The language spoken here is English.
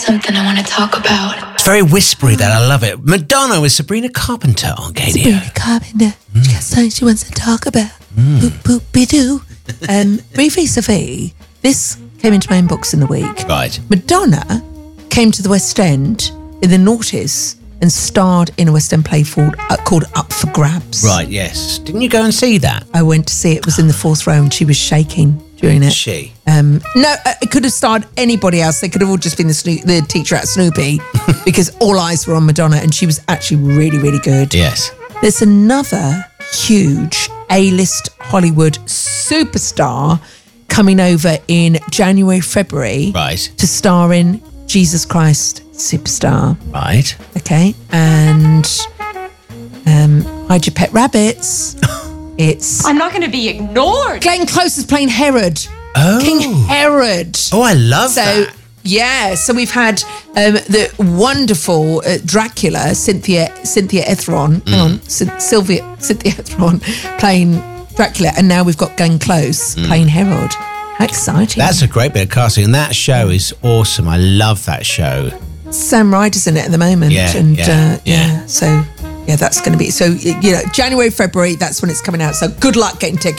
something I want to talk about. It's very whispery, that I love it. Madonna with Sabrina Carpenter on KDO. Sabrina Carpenter. She got something she wants to talk about. Boop, boop, be-doo. Briefly, Sophie, this came into my inbox in the week. Right. Madonna came to the West End in the noughties and starred in a West End play called Up for Grabs. Right, yes. Didn't you go and see that? I went to see it. It was in the fourth row and she was shaking during it. She? No, it could have starred anybody else. They could have all just been the teacher at Snoopy because all eyes were on Madonna and she was actually really, really good. Yes. There's another huge A-list Hollywood superstar coming over in January, February. Right. To star in Jesus Christ Superstar. Right. Okay. And Hide Your Pet Rabbits. It's... I'm not going to be ignored. Glenn Close is playing Herod. Oh. King Herod. Oh, I love that. Yeah, so we've had the wonderful Dracula, Cynthia Ethron. Hang on, Cynthia Ethron playing Dracula, and now we've got Glenn Close playing Herod. How exciting! That's a great bit of casting, and that show is awesome. I love that show. Sam Ryder's in it at the moment, so that's going to be January, February. That's when it's coming out. So good luck getting tickets.